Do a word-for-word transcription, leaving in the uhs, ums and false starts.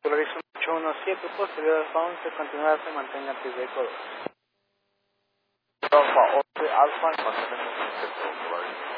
Polaris ocho uno siete, posterior alfa once, continuar, se mantenga antes de Eco dos. Alfa once, Alfa, mantenemos en centro, Polaris.